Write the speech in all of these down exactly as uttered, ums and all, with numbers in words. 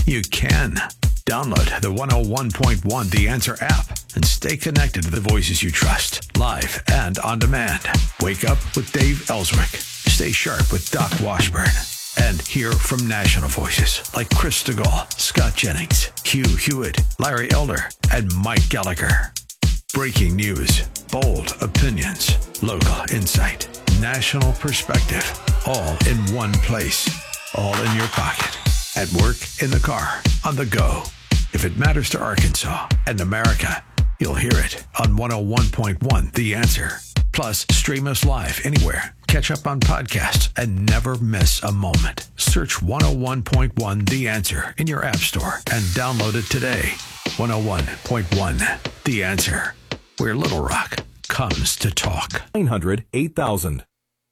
You can. Download the one oh one point one The Answer app and stay connected to the voices you trust, live and on demand. Wake up with Dave Ellswick. Stay sharp with Doc Washburn. And hear from national voices like Chris Stigall, Scott Jennings, Hugh Hewitt, Larry Elder, and Mike Gallagher. Breaking news, bold opinions, local insight, national perspective, all in one place, all in your pocket. At work, in the car, on the go. If it matters to Arkansas and America, you'll hear it on one oh one point one The Answer. Plus, stream us live anywhere. Catch up on podcasts and never miss a moment. Search one oh one point one The Answer in your app store and download it today. one oh one point one The Answer, where Little Rock comes to talk. nine hundred eight thousand.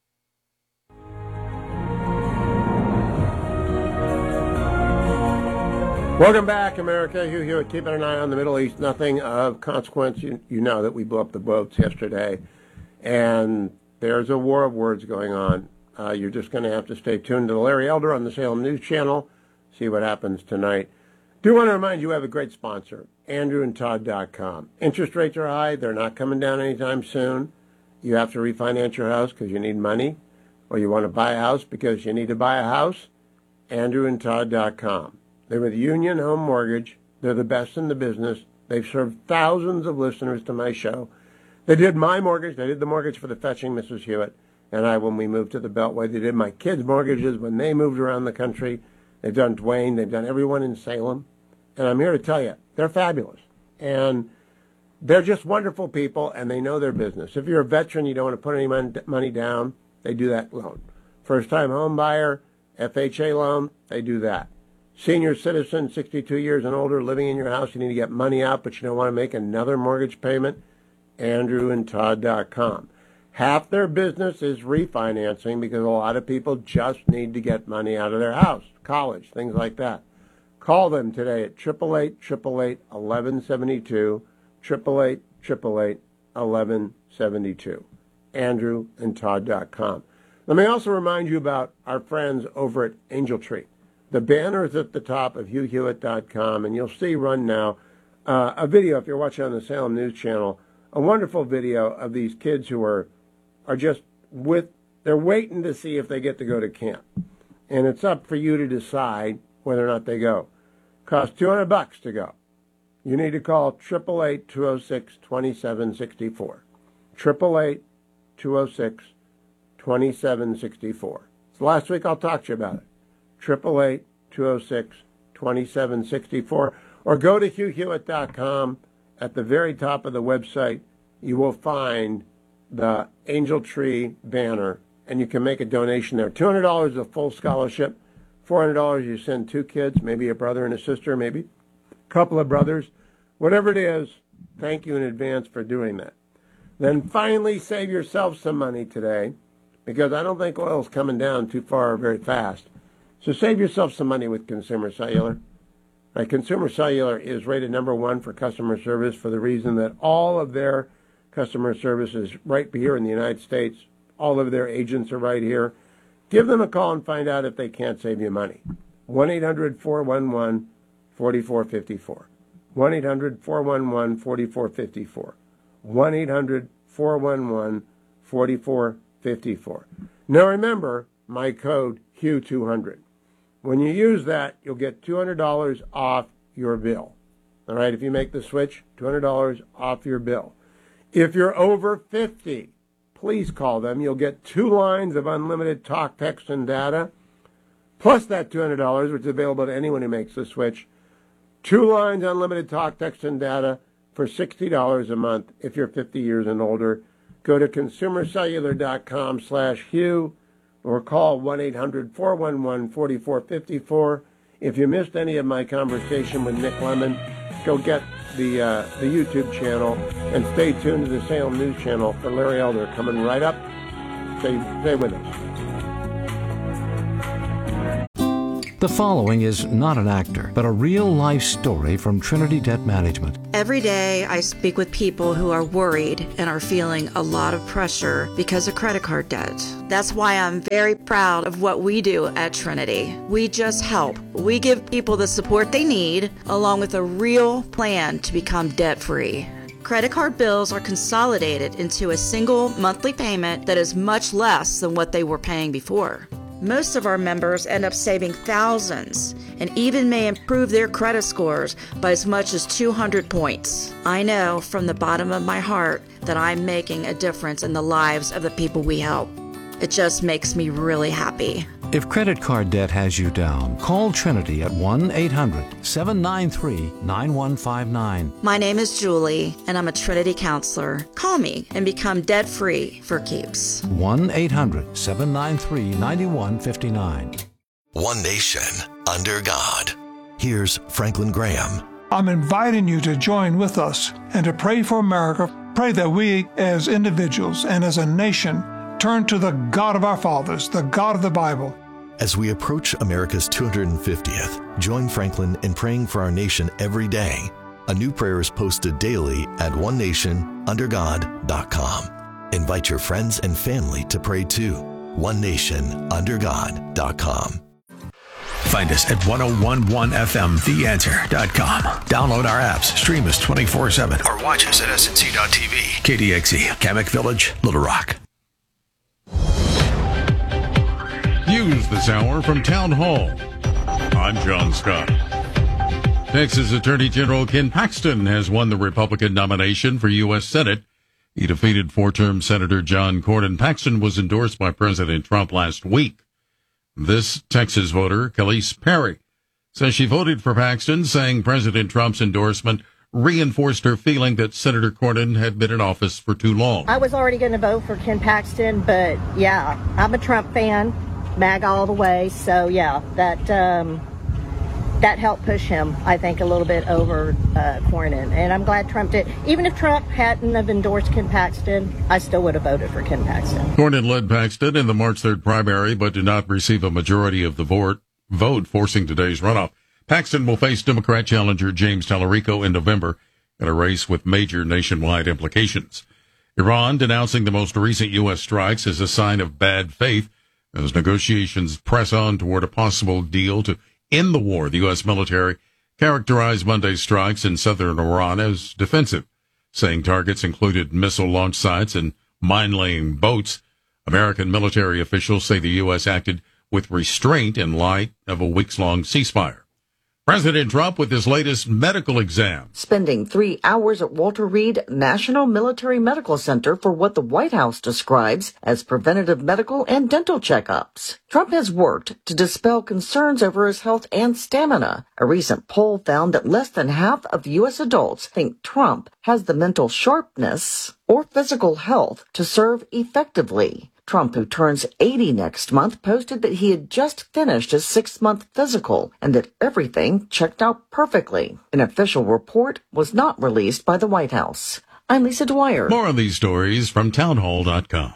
Welcome back, America. Hugh Hewitt, keeping an eye on the Middle East. Nothing of consequence. You, you know that we blew up the boats yesterday, and there's a war of words going on. Uh, you're just going to have to stay tuned to the Larry Elder on the Salem News Channel, see what happens tonight. Do want to remind you, we have a great sponsor, andrew and todd dot com. Interest rates are high. They're not coming down anytime soon. You have to refinance your house because you need money, or you want to buy a house because you need to buy a house. andrew and todd dot com. They're with Union Home Mortgage. They're the best in the business. They've served thousands of listeners to my show. They did my mortgage. They did the mortgage for the fetching Missus Hewitt and I when we moved to the Beltway. They did my kids' mortgages when they moved around the country. They've done Dwayne. They've done everyone in Salem. And I'm here to tell you, they're fabulous. And they're just wonderful people, and they know their business. If you're a veteran, you don't want to put any money down, they do that loan. First-time home buyer, F H A loan, they do that. Senior citizen, sixty-two years and older, living in your house, you need to get money out, but you don't want to make another mortgage payment, andrew and todd dot com. Half their business is refinancing because a lot of people just need to get money out of their house, college, things like that. Call them today at eight eight eight, eight eight eight, eleven seventy-two, eight eight eight, eight eight eight, eleven seventy-two, andrew and todd dot com. Let me also remind you about our friends over at Angel Tree. The banner is at the top of hugh hewitt dot com, and you'll see run now uh, a video, if you're watching on the Salem News Channel, a wonderful video of these kids who are are just with, they're waiting to see if they get to go to camp. And it's up for you to decide whether or not they go. Costs two hundred bucks to go. You need to call eight eight eight, two oh six, two seven six four. eight eight eight, two oh six, two seven six four. So last week I'll talk to you about it. eight eight eight, two oh six, two seven six four. Or go to hugh hewitt dot com. At the very top of the website, you will find the Angel Tree banner, and you can make a donation there. two hundred dollars is a full scholarship. four hundred dollars you send two kids, maybe a brother and a sister, maybe a couple of brothers. Whatever it is, thank you in advance for doing that. Then finally save yourself some money today, because I don't think oil's coming down too far very fast. So save yourself some money with Consumer Cellular. Right, Consumer Cellular is rated number one for customer service for the reason that all of their customer service is right here in the United States. All of their agents are right here. Give them a call and find out if they can't save you money. one eight hundred, four one one, four four five four. one eight hundred, four one one, four four five four. one eight hundred, four one one, four four five four. Now remember my code Hugh two hundred. When you use that, you'll get two hundred dollars off your bill. All right, if you make the switch, two hundred dollars off your bill. If you're over fifty, please call them. You'll get two lines of unlimited talk, text, and data, plus that two hundred dollars, which is available to anyone who makes the switch. Two lines unlimited talk, text, and data for sixty dollars a month if you're fifty years and older. Go to consumer cellular dot com slash Hugh or call one eight hundred, four one one, four four five four. If you missed any of my conversation with Nick Lemon, go get the uh, the YouTube channel and stay tuned to the Salem News Channel for Larry Elder coming right up. Stay, stay with us. The following is not an actor, but a real-life story from Trinity Debt Management. Every day I speak with people who are worried and are feeling a lot of pressure because of credit card debt. That's why I'm very proud of what we do at Trinity. We just help. We give people the support they need, along with a real plan to become debt-free. Credit card bills are consolidated into a single monthly payment that is much less than what they were paying before. Most of our members end up saving thousands and even may improve their credit scores by as much as two hundred points. I know from the bottom of my heart that I'm making a difference in the lives of the people we help. It just makes me really happy. If credit card debt has you down, call Trinity at one eight hundred seven nine three nine one five nine. My name is Julie, and I'm a Trinity counselor. Call me and become debt-free for keeps. one eight hundred seven nine three nine one five nine. One nation under God. Here's Franklin Graham. I'm inviting you to join with us and to pray for America. Pray that we as individuals and as a nation turn to the God of our fathers, the God of the Bible. As we approach America's two hundred fiftieth, join Franklin in praying for our nation every day. A new prayer is posted daily at one nation under god dot com. Invite your friends and family to pray too. one nation under god dot com. Find us at ten eleven F M the answer dot com. Download our apps, stream us twenty-four seven, or watch us at S N C dot T V. K D X E, Kamek Village, Little Rock. News this hour from Town Hall. I'm John Scott. Texas Attorney General Ken Paxton has won the Republican nomination for U S Senate. He defeated four-term Senator John Cornyn. Paxton was endorsed by President Trump last week. This Texas voter, Khalees Perry, says she voted for Paxton, saying President Trump's endorsement reinforced her feeling that Senator Cornyn had been in office for too long. I was already going to vote for Ken Paxton, but yeah, I'm a Trump fan. MAGA all the way, so yeah, that um, that helped push him, I think, a little bit over uh, Cornyn, and I'm glad Trump did. Even if Trump hadn't have endorsed Ken Paxton, I still would have voted for Ken Paxton. Cornyn led Paxton in the March third primary, but did not receive a majority of the vote, vote forcing today's runoff. Paxton will face Democrat challenger James Tallarico in November in a race with major nationwide implications. Iran denouncing the most recent U S strikes as a sign of bad faith as negotiations press on toward a possible deal to end the war. The U S military characterized Monday's strikes in southern Iran as defensive, saying targets included missile launch sites and mine-laying boats. American military officials say the U S acted with restraint in light of a weeks-long ceasefire. President Trump with his latest medical exam. Spending three hours at Walter Reed National Military Medical Center for what the White House describes as preventative medical and dental checkups. Trump has worked to dispel concerns over his health and stamina. A recent poll found that less than half of U S adults think Trump has the mental sharpness or physical health to serve effectively. Trump, who turns eighty next month, posted that he had just finished his six-month physical and that everything checked out perfectly. An official report was not released by the White House. I'm Lisa Dwyer. More on these stories from townhall dot com.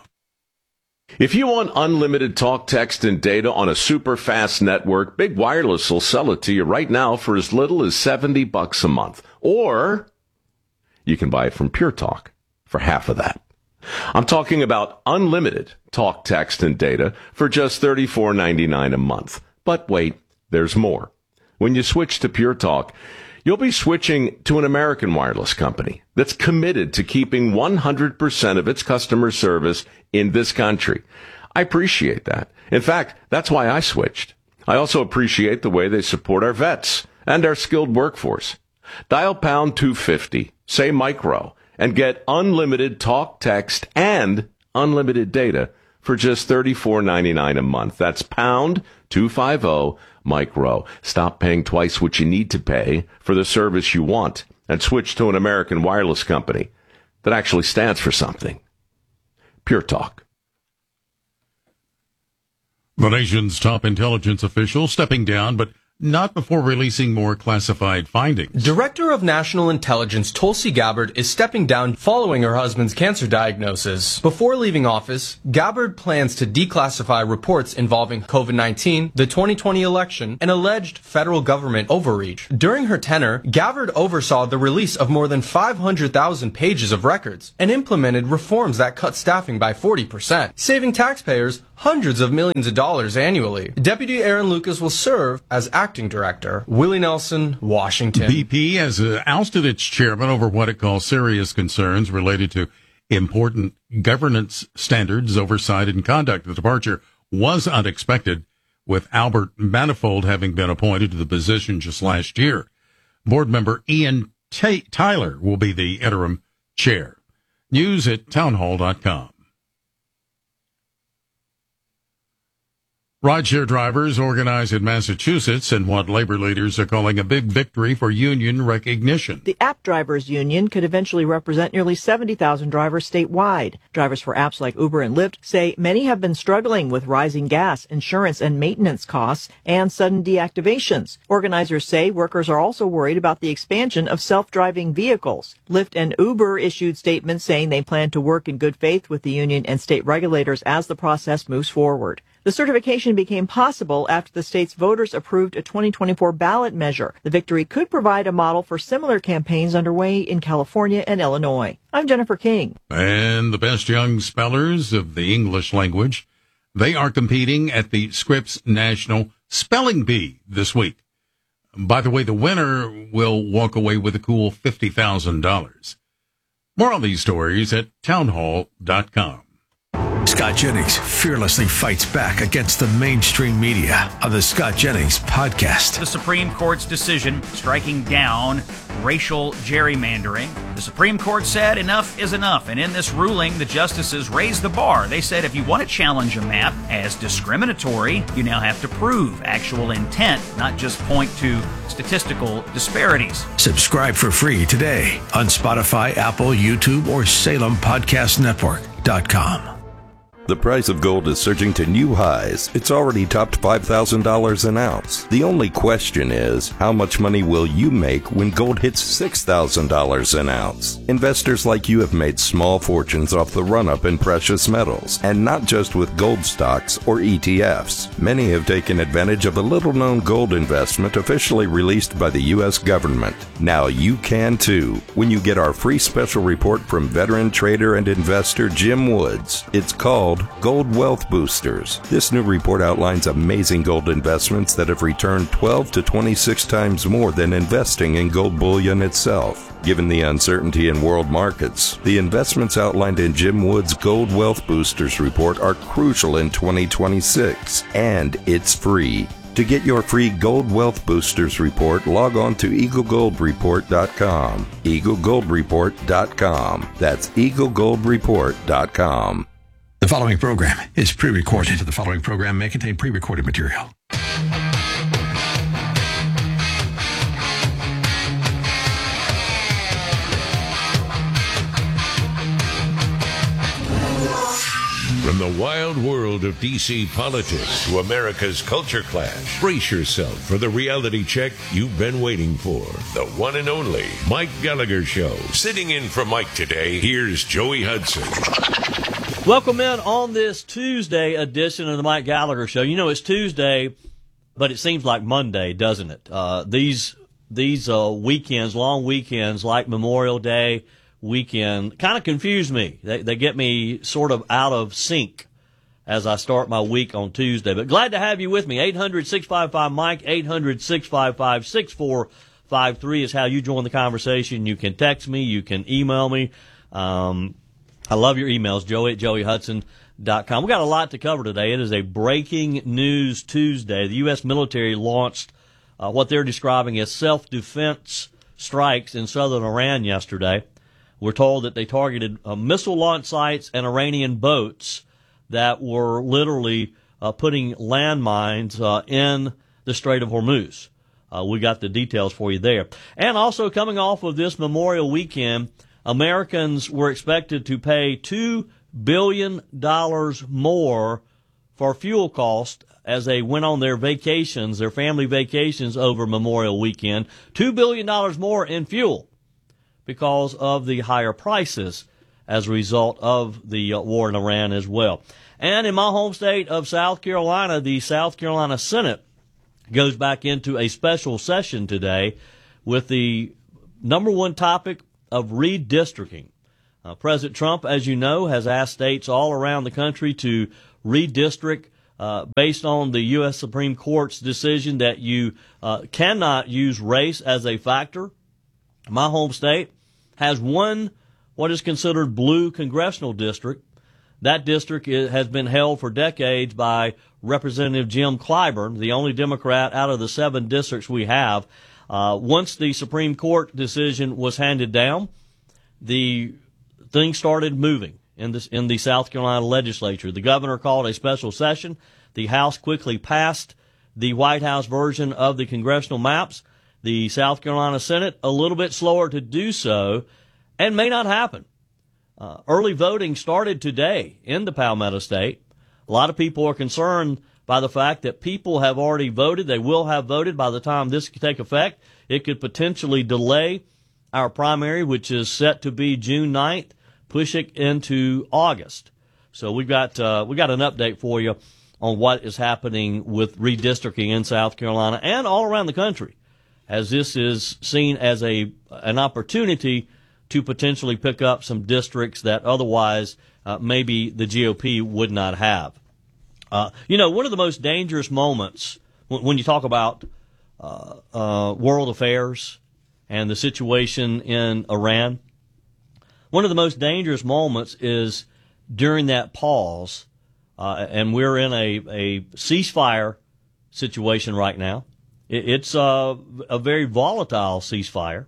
If you want unlimited talk, text, and data on a super fast network, Big Wireless will sell it to you right now for as little as seventy bucks a month. Or you can buy it from Pure Talk for half of that. I'm talking about unlimited talk, text, and data for just thirty-four ninety-nine a month. But wait, there's more. When you switch to Pure Talk, you'll be switching to an American wireless company that's committed to keeping one hundred percent of its customer service in this country. I appreciate that. In fact, that's why I switched. I also appreciate the way they support our vets and our skilled workforce. Dial pound two fifty, say micro, and get unlimited talk, text, and unlimited data for just thirty-four ninety-nine a month. That's pound two fifty micro. Stop paying twice what you need to pay for the service you want and switch to an American wireless company that actually stands for something. Pure Talk. The nation's top intelligence official stepping down, but not before releasing more classified findings. Director of National Intelligence Tulsi Gabbard is stepping down following her husband's cancer diagnosis. Before leaving office, Gabbard plans to declassify reports involving COVID nineteen, the twenty twenty election, and alleged federal government overreach. During her tenure, Gabbard oversaw the release of more than five hundred thousand pages of records and implemented reforms that cut staffing by forty percent, saving taxpayers hundreds of millions of dollars annually. Deputy Aaron Lucas will serve as acting director. Willie Nelson, Washington. B P has uh, ousted its chairman over what it calls serious concerns related to important governance standards, oversight, and conduct. The departure was unexpected, with Albert Manifold having been appointed to the position just last year. Board member Ian T- Tyler will be the interim chair. News at townhall dot com. Rideshare drivers organized in Massachusetts in what labor leaders are calling a big victory for union recognition. The App Drivers Union could eventually represent nearly seventy thousand drivers statewide. Drivers for apps like Uber and Lyft say many have been struggling with rising gas, insurance, and maintenance costs and sudden deactivations. Organizers say workers are also worried about the expansion of self-driving vehicles. Lyft and Uber issued statements saying they plan to work in good faith with the union and state regulators as the process moves forward. The certification became possible after the state's voters approved a twenty twenty-four ballot measure. The victory could provide a model for similar campaigns underway in California and Illinois. I'm Jennifer King. And the best young spellers of the English language, they are competing at the Scripps National Spelling Bee this week. By the way, the winner will walk away with a cool fifty thousand dollars. More on these stories at townhall dot com. Scott Jennings fearlessly fights back against the mainstream media on the Scott Jennings podcast. The Supreme Court's decision striking down racial gerrymandering. The Supreme Court said enough is enough, and in this ruling, the justices raised the bar. They said if you want to challenge a map as discriminatory, you now have to prove actual intent, not just point to statistical disparities. Subscribe for free today on Spotify, Apple, YouTube, or Salem Podcast Network dot com. The price of gold is surging to new highs. It's already topped five thousand dollars an ounce. The only question is, how much money will you make when gold hits six thousand dollars an ounce? Investors like you have made small fortunes off the run-up in precious metals, and not just with gold stocks or E T Fs. Many have taken advantage of a little-known gold investment officially released by the U S government. Now you can too, when you get our free special report from veteran trader and investor Jim Woods. It's called Gold Wealth Boosters. This new report outlines amazing gold investments that have returned twelve to twenty-six times more than investing in gold bullion itself. Given the uncertainty in world markets, the investments outlined in Jim Woods' Gold Wealth Boosters report are crucial in twenty twenty-six, and it's free. To get your free Gold Wealth Boosters report, log on to eagle gold report dot com. eagle gold report dot com. That's eagle gold report dot com. The following program is pre-recorded. The following program may contain pre-recorded material. From the wild world of D C politics to America's culture clash, brace yourself for the reality check you've been waiting for. The one and only Mike Gallagher Show. Sitting in for Mike today, here's Joey Hudson. Welcome in on this Tuesday edition of the Mike Gallagher Show. You know, it's Tuesday, but it seems like Monday, doesn't it? Uh, these these uh, weekends, long weekends like Memorial Day weekend, kind of confuse me. They, they get me sort of out of sync as I start my week on Tuesday. But glad to have you with me. eight hundred, six five five, Mike, eight hundred, six five five, six four five three is how you join the conversation. You can text me. You can email me. Um, I love your emails, joey at joey hudson dot com. We've got a lot to cover today. It is a breaking news Tuesday. The U S military launched uh, what they're describing as self-defense strikes in southern Iran yesterday. We're told that they targeted uh, missile launch sites and Iranian boats that were literally uh, putting landmines uh, in the Strait of Hormuz. Uh, we got the details for you there. And also coming off of this Memorial weekend, Americans were expected to pay two billion dollars more for fuel costs as they went on their vacations, their family vacations over Memorial Weekend. two billion dollars more in fuel because of the higher prices as a result of the uh, war in Iran as well. And in my home state of South Carolina, the South Carolina Senate goes back into a special session today with the number one topic of redistricting. Uh, President Trump, as you know, has asked states all around the country to redistrict uh, based on the U S Supreme Court's decision that you uh, cannot use race as a factor. My home state has one what is considered blue congressional district. That district is, has been held for decades by Representative Jim Clyburn, the only Democrat out of the seven districts we have. Uh, once the Supreme Court decision was handed down, the thing started moving in this in the South Carolina legislature. The governor called a special session. The House quickly passed the White House version of the congressional maps. The South Carolina Senate a little bit slower to do so, and may not happen. Uh, early voting started today in the Palmetto State. A lot of people are concerned by the fact that people have already voted. They will have voted by the time this could take effect. It could potentially delay our primary, which is set to be June ninth, push it into August. So we've got uh, we got an update for you on what is happening with redistricting in South Carolina and all around the country, as this is seen as a an opportunity to potentially pick up some districts that otherwise uh, maybe the G O P would not have. Uh, you know, one of the most dangerous moments when, when you talk about uh, uh, world affairs and the situation in Iran, one of the most dangerous moments is during that pause, uh, and we're in a, a ceasefire situation right now. It, it's uh, a very volatile ceasefire.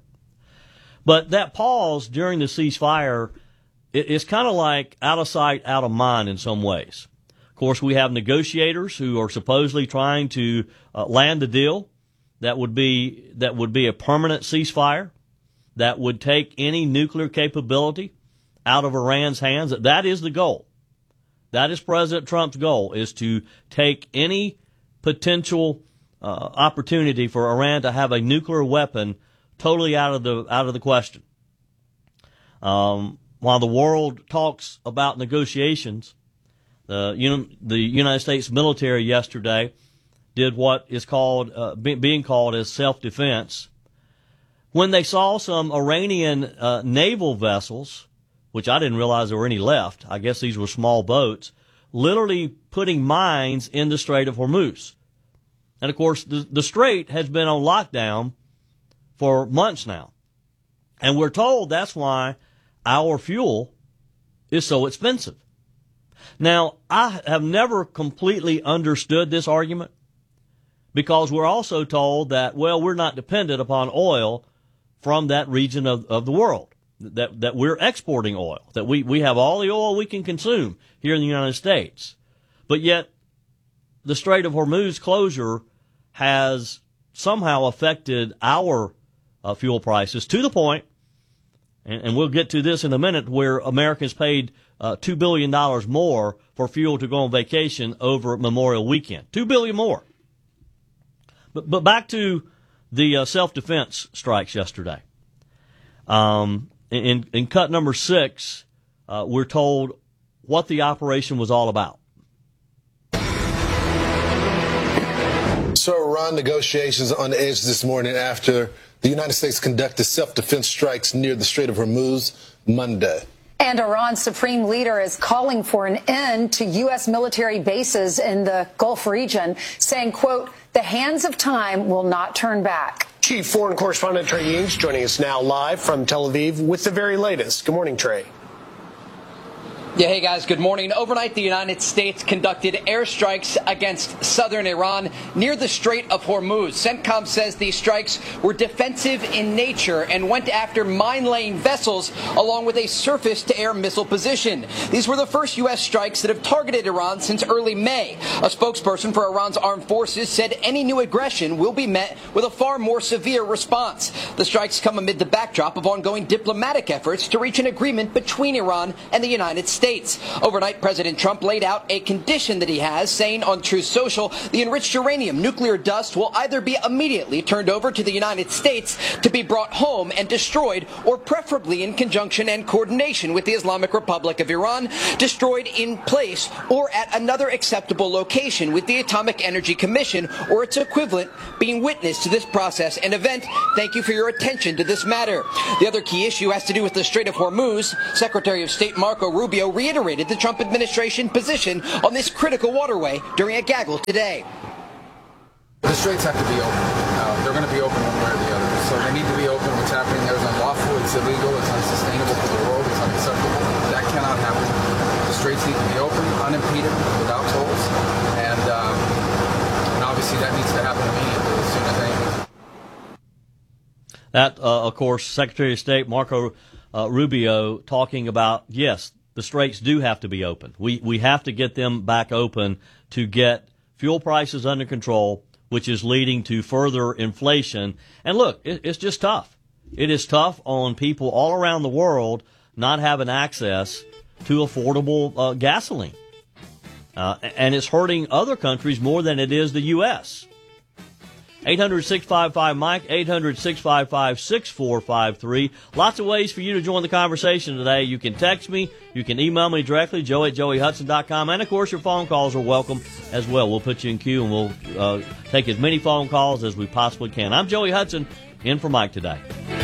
But that pause during the ceasefire is kind of like out of sight, out of mind in some ways. Of course, we have negotiators who are supposedly trying to uh, land a deal that would be that would be a permanent ceasefire, that would take any nuclear capability out of Iran's hands. That is the goal. That is President Trump's goal, is to take any potential uh, opportunity for Iran to have a nuclear weapon totally out of the out of the question. Um, while the world talks about negotiations, the you know, the United States military yesterday did what is called uh, be, being called as self-defense when they saw some Iranian uh, naval vessels, which I didn't realize there were any left. I guess these were small boats, literally putting mines in the Strait of Hormuz. And of course, the, the Strait has been on lockdown for months now. And we're told that's why our fuel is so expensive. Now, I have never completely understood this argument, because we're also told that, well, we're not dependent upon oil from that region of, of the world, that, that we're exporting oil, that we, we have all the oil we can consume here in the United States. But yet, the Strait of Hormuz closure has somehow affected our Uh, fuel prices to the point, and, and we'll get to this in a minute, where Americans paid uh, two billion dollars more for fuel to go on vacation over Memorial Weekend. two billion dollars more. But, but back to the uh, self-defense strikes yesterday. Um, in, in cut number six, uh, we're told what the operation was all about. So Iran negotiations on the edge this morning after the United States conducted self-defense strikes near the Strait of Hormuz Monday. And Iran's supreme leader is calling for an end to U S military bases in the Gulf region, saying, quote, the hands of time will not turn back. Chief Foreign Correspondent Trey Yingst joining us now live from Tel Aviv with the very latest. Good morning, Trey. Yeah, hey guys, good morning. Overnight, the United States conducted airstrikes against southern Iran near the Strait of Hormuz. CENTCOM says these strikes were defensive in nature and went after mine-laying vessels along with a surface-to-air missile position. These were the first U S strikes that have targeted Iran since early May. A spokesperson for Iran's armed forces said any new aggression will be met with a far more severe response. The strikes come amid the backdrop of ongoing diplomatic efforts to reach an agreement between Iran and the United States. States. Overnight, President Trump laid out a condition that he has, saying on Truth Social, the enriched uranium nuclear dust will either be immediately turned over to the United States to be brought home and destroyed, or preferably in conjunction and coordination with the Islamic Republic of Iran, destroyed in place or at another acceptable location, with the Atomic Energy Commission or its equivalent being witness to this process and event. Thank you for your attention to this matter. The other key issue has to do with the Strait of Hormuz. Secretary of State Marco Rubio reiterated the Trump administration position on this critical waterway during a gaggle today. The straits have to be open. Uh, they're going to be open one way or the other. So they need to be open. What's happening there is unlawful, it's illegal, it's unsustainable for the world, it's unacceptable. That cannot happen. The straits need to be open, unimpeded, without tolls. And, um, and obviously that needs to happen immediately as soon as anything. That, uh, of course, Secretary of State Marco uh, Rubio talking about, yes, the straits do have to be open. We we have to get them back open to get fuel prices under control, which is leading to further inflation. And look, it, it's just tough. It is tough on people all around the world not having access to affordable uh, gasoline. Uh, and it's hurting other countries more than it is the U S eight hundred, six five five, Mike, eight hundred, six five five, six four five three. Lots of ways for you to join the conversation today. You can text me. You can email me directly, joe at joey hudson dot com. And, of course, your phone calls are welcome as well. We'll put you in queue, and we'll uh, take as many phone calls as we possibly can. I'm Joey Hudson, in for Mike today.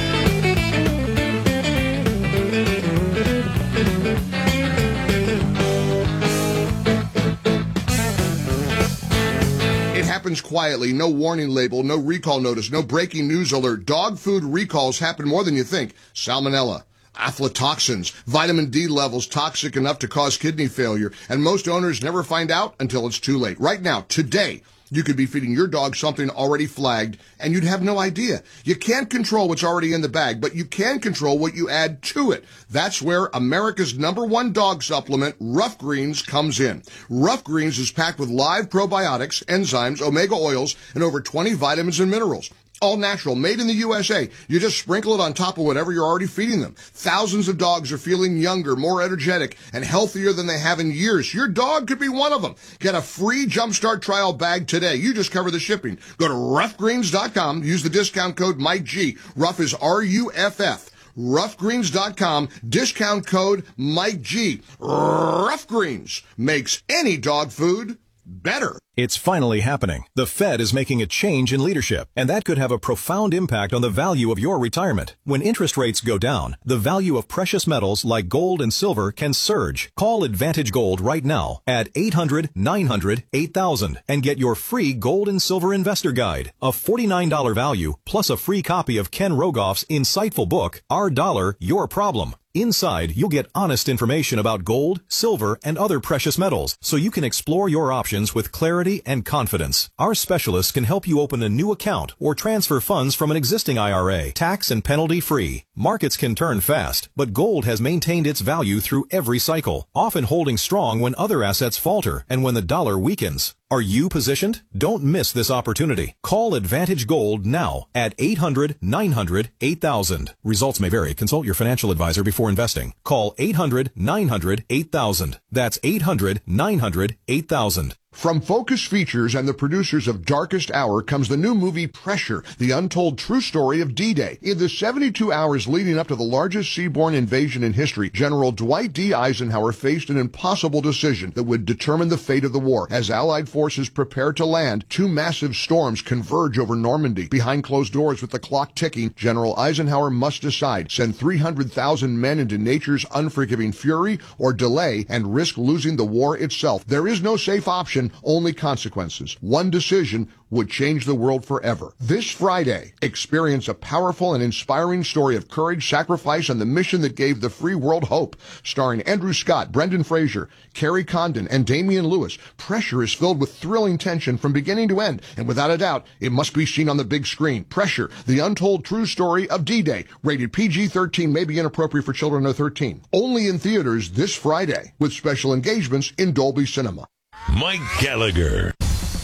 It happens quietly, no warning label, no recall notice, no breaking news alert. Dog food recalls happen more than you think. Salmonella, aflatoxins, vitamin D levels toxic enough to cause kidney failure, and most owners never find out until it's too late. Right now, today, you could be feeding your dog something already flagged, and you'd have no idea. You can't control what's already in the bag, but you can control what you add to it. That's where America's number one dog supplement, Rough Greens, comes in. Rough Greens is packed with live probiotics, enzymes, omega oils, and over twenty vitamins and minerals. All natural, made in the U S A. You just sprinkle it on top of whatever you're already feeding them. Thousands of dogs are feeling younger, more energetic, and healthier than they have in years. Your dog could be one of them. Get a free Jumpstart trial bag today. You just cover the shipping. Go to rough greens dot com. Use the discount code Mike G. Rough is R U F F. rough greens dot com. Discount code Mike G. Rough Greens makes any dog food better. It's finally happening. The Fed is making a change in leadership, and that could have a profound impact on the value of your retirement. When interest rates go down, the value of precious metals like gold and silver can surge. Call Advantage Gold right now at eight hundred, nine hundred, eight thousand and get your free gold and silver investor guide, a forty-nine dollars value, plus a free copy of Ken Rogoff's insightful book, Our Dollar, Your Problem. Inside, you'll get honest information about gold, silver, and other precious metals, so you can explore your options with clarity and confidence. Our specialists can help you open a new account or transfer funds from an existing I R A, tax and penalty free. Markets can turn fast, but gold has maintained its value through every cycle, often holding strong when other assets falter and when the dollar weakens. Are you positioned? Don't miss this opportunity. Call Advantage Gold now at eight hundred, nine hundred, eight thousand. Results may vary. Consult your financial advisor before investing. Call eight hundred, nine hundred, eight thousand. That's eight hundred, nine hundred, eight thousand. From Focus Features and the producers of Darkest Hour comes the new movie Pressure, the untold true story of D-Day. In the seventy-two hours leading up to the largest seaborne invasion in history, General Dwight D. Eisenhower faced an impossible decision that would determine the fate of the war. As Allied forces prepare to land, two massive storms converge over Normandy. Behind closed doors with the clock ticking, General Eisenhower must decide, send three hundred thousand men into nature's unforgiving fury or delay and risk losing the war itself. There is no safe option. Only consequences. One decision would change the world forever. This Friday, experience a powerful and inspiring story of courage, sacrifice, and the mission that gave the free world hope. Starring Andrew Scott, Brendan Fraser, Carrie Condon, and Damian Lewis, Pressure is filled with thrilling tension from beginning to end, and without a doubt, it must be seen on the big screen. Pressure, the untold true story of D-Day. Rated P G thirteen, may be inappropriate for children under thirteen. Only in theaters this Friday, with special engagements in Dolby Cinema. Mike Gallagher.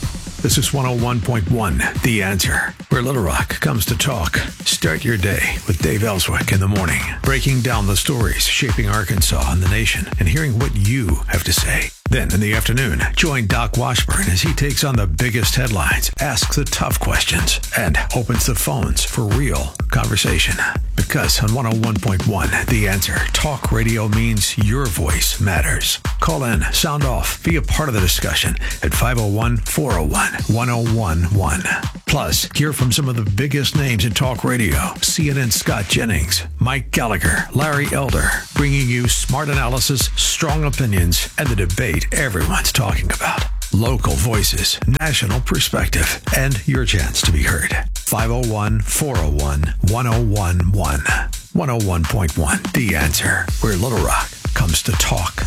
This is one oh one point one, The Answer, where Little Rock comes to talk. Start your day with Dave Ellswick in the morning, breaking down the stories shaping Arkansas and the nation and hearing what you have to say. Then in the afternoon, join Doc Washburn as he takes on the biggest headlines, asks the tough questions, and opens the phones for real conversation. Because on one oh one point one, The Answer, talk radio means your voice matters. Call in, sound off, be a part of the discussion at five oh one, four oh one, one oh one one. Plus, hear from some of the biggest names in talk radio. C N N's Scott Jennings, Mike Gallagher, Larry Elder, bringing you smart analysis, strong opinions, and the debate everyone's talking about. Local voices, national perspective, and your chance to be heard. five oh one, four oh one, one oh one one. one oh one point one, The Answer, where Little Rock comes to talk.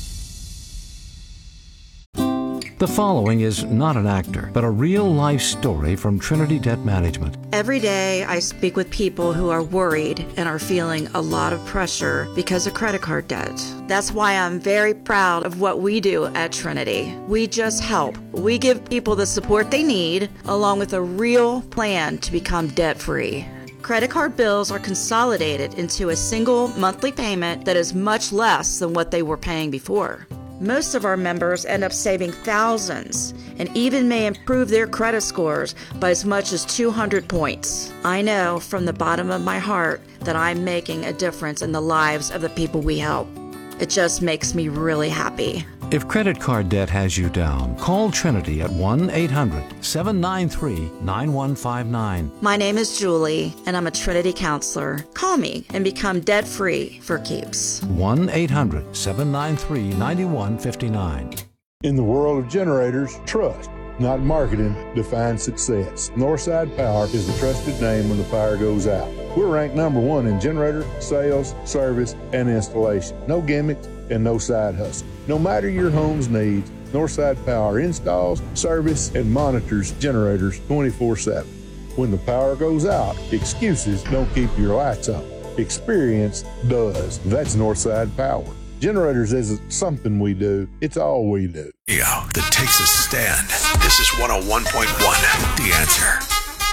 The following is not an actor, but a real-life story from Trinity Debt Management. Every day I speak with people who are worried and are feeling a lot of pressure because of credit card debt. That's why I'm very proud of what we do at Trinity. We just help. We give people the support they need, along with a real plan to become debt-free. Credit card bills are consolidated into a single monthly payment that is much less than what they were paying before. Most of our members end up saving thousands and even may improve their credit scores by as much as two hundred points. I know from the bottom of my heart that I'm making a difference in the lives of the people we help. It just makes me really happy. If credit card debt has you down, call Trinity at one eight hundred, seven nine three, nine one five nine. My name is Julie, and I'm a Trinity counselor. Call me and become debt-free for keeps. one eight hundred, seven nine three, nine one five nine. In the world of generators, trust, not marketing, defines success. Northside Power is the trusted name when the power goes out. We're ranked number one in generator, sales, service, and installation. No gimmicks and no side hustle. No matter your home's needs, Northside Power installs, service, and monitors generators twenty-four seven. When the power goes out, excuses don't keep your lights on. Experience does. That's Northside Power. Generators isn't something we do, it's all we do. Yeah, that takes a stand. This is one oh one point one, The Answer.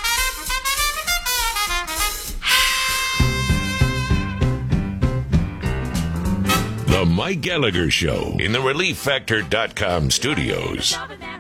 The Mike Gallagher Show in the relief factor dot com studios.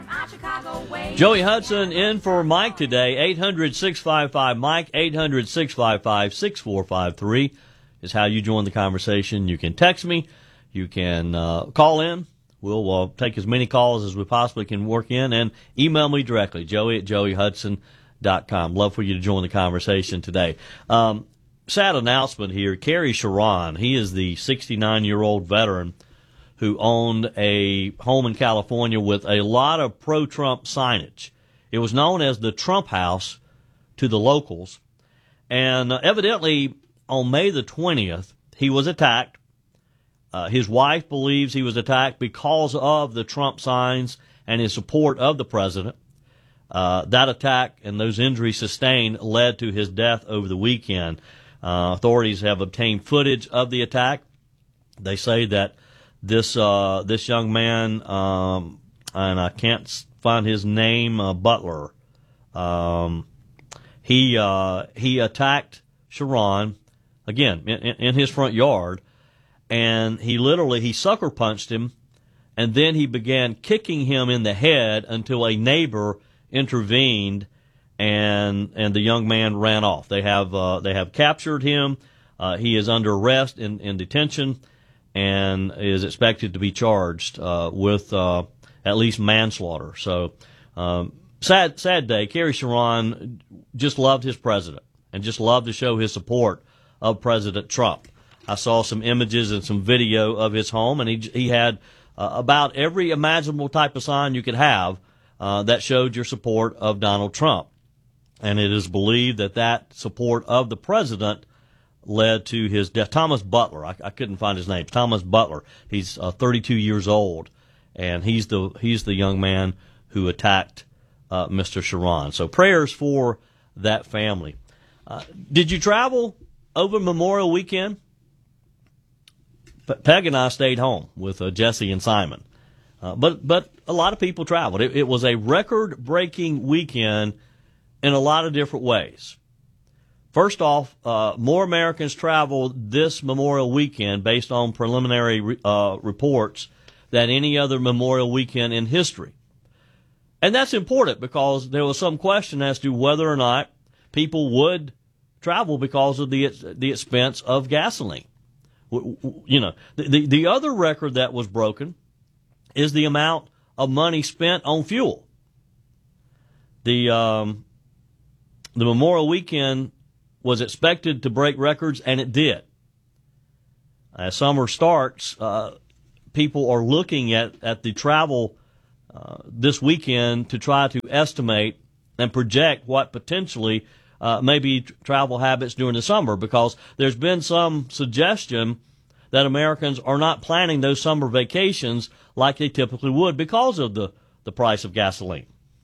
Joey Hudson in for Mike today. eight hundred, six five five, Mike, eight hundred, six five five, six four five three is how you join the conversation. You can text me. You can uh, call in. We'll uh, take as many calls as we possibly can work in, and email me directly, joey at joey hudson dot com. Love for you to join the conversation today. Um, sad announcement here. Kerry Sharon, he is the sixty-nine-year-old veteran who owned a home in California with a lot of pro-Trump signage. It was known as the Trump House to the locals. And uh, evidently, on May the twentieth, he was attacked. Uh, his wife believes he was attacked because of the Trump signs and his support of the president. Uh, that attack and those injuries sustained led to his death over the weekend. Uh, authorities have obtained footage of the attack. They say that this uh, this young man, um, and I can't find his name, uh, Butler, um, he uh, he attacked Sharon again in, in his front yard. And he literally, he sucker punched him, and then he began kicking him in the head until a neighbor intervened, and and the young man ran off. They have uh, they have captured him. Uh, he is under arrest in, in detention, and is expected to be charged uh, with uh, at least manslaughter. So um, sad sad day. Kerry Sharon just loved his president and just loved to show his support of President Trump. I saw some images and some video of his home, and he he had uh, about every imaginable type of sign you could have uh, that showed your support of Donald Trump. And it is believed that that support of the president led to his death. Thomas Butler, I, I couldn't find his name. Thomas Butler. He's uh, thirty-two years old, and he's the he's the young man who attacked uh, Mister Sharon. So prayers for that family. Uh, did you travel over Memorial Weekend? Peg and I stayed home with uh, Jesse and Simon. Uh, but but a lot of people traveled. It, it was a record-breaking weekend in a lot of different ways. First off, uh, more Americans traveled this Memorial Weekend based on preliminary uh, reports than any other Memorial Weekend in history. And that's important because there was some question as to whether or not people would travel because of the the expense of gasoline. You know, the, the, the other record that was broken is the amount of money spent on fuel. The um, the Memorial Weekend was expected to break records, and it did. As summer starts, uh, people are looking at, at the travel uh, this weekend to try to estimate and project what potentially uh, may be travel habits during the summer, because there's been some suggestion that Americans are not planning those summer vacations like they typically would because of the, the price of gasoline.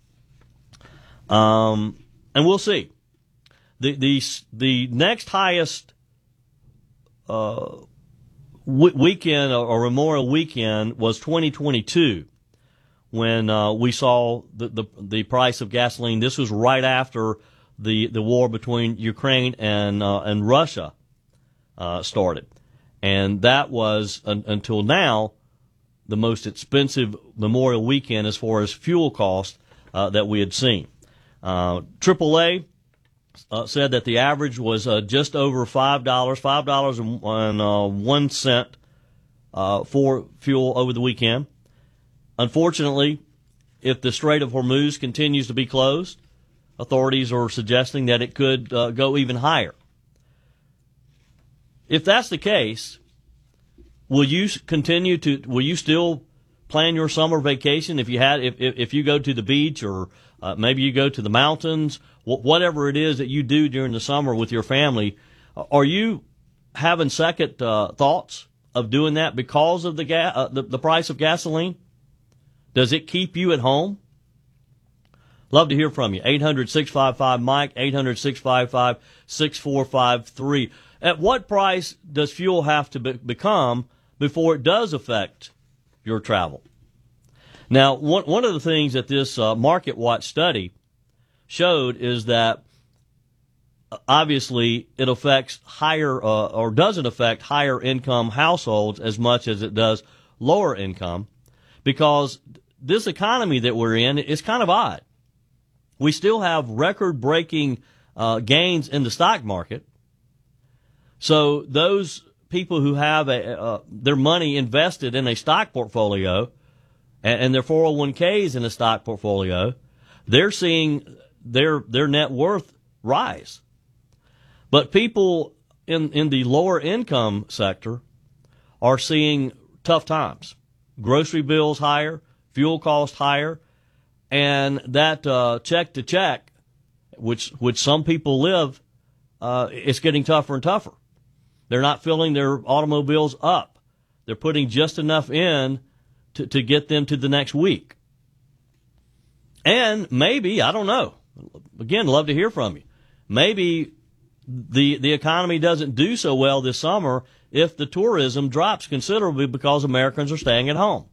Um, and we'll see. The the the next highest uh, w- weekend or Memorial Weekend was twenty twenty-two, when uh, we saw the, the the price of gasoline. This was right after the the war between Ukraine and uh, and Russia uh, started, and that was un- until now the most expensive Memorial Weekend as far as fuel cost uh, that we had seen. Uh, triple A uh, said that the average was uh, just over five dollars, five dollars and uh, one cent uh, for fuel over the weekend. Unfortunately, if the Strait of Hormuz continues to be closed, authorities are suggesting that it could uh, go even higher. If that's the case, will you continue to? Will you still plan your summer vacation if you had? If if, if you go to the beach or uh, maybe you go to the mountains, wh- whatever it is that you do during the summer with your family, are you having second uh, thoughts of doing that because of the, ga- uh, the the price of gasoline? Does it keep you at home? Love to hear from you. eight hundred, six five five, Mike, eight hundred, six five five, six four five three. At what price does fuel have to be- become before it does affect your travel? Now, one, one of the things that this uh, Market Watch study showed is that uh, obviously it affects higher uh, or doesn't affect higher income households as much as it does lower income, because this economy that we're in is kind of odd. We still have record-breaking uh, gains in the stock market. So those people who have a, uh, their money invested in a stock portfolio and, and their four oh one k's in a stock portfolio, they're seeing their their net worth rise. But people in, in the lower income sector are seeing tough times. Grocery bills higher, fuel costs higher, and that uh, check to check, which which some people live, uh, it's getting tougher and tougher. They're not filling their automobiles up. They're putting just enough in to, to get them to the next week. And maybe, I don't know, again, love to hear from you. Maybe the the economy doesn't do so well this summer if the tourism drops considerably because Americans are staying at home.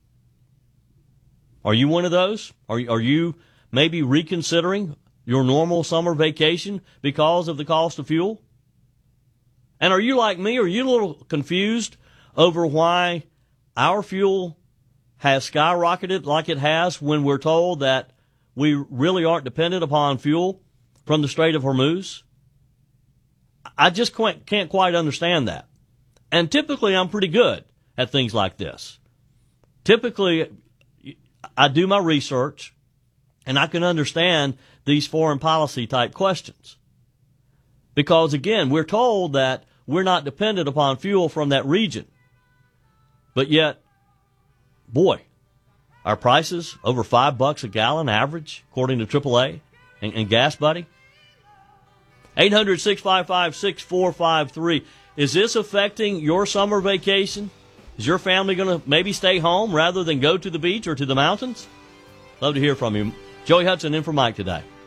Are you one of those? Are, are you maybe reconsidering your normal summer vacation because of the cost of fuel? And are you like me? Are you a little confused over why our fuel has skyrocketed like it has when we're told that we really aren't dependent upon fuel from the Strait of Hormuz? I just can't, can't quite understand that. And typically I'm pretty good at things like this. Typically I do my research and I can understand these foreign policy type questions. Because again, we're told that we're not dependent upon fuel from that region. But yet, boy, our prices over five bucks a gallon average, according to triple A and, and Gas Buddy. eight hundred, six five five, six four five three. Is this affecting your summer vacation? Is your family going to maybe stay home rather than go to the beach or to the mountains? Love to hear from you. Joey Hudson in for Mike today.